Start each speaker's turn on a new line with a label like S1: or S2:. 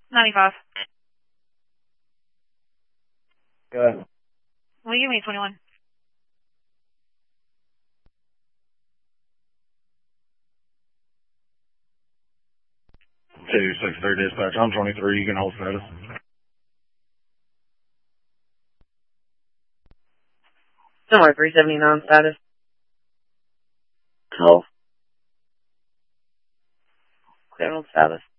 S1: 95.
S2: Go ahead.
S1: Will you give me 21?
S2: 263 dispatch. I'm 23. You can hold status.
S3: Somewhere 379 status. Oh. Clear on status.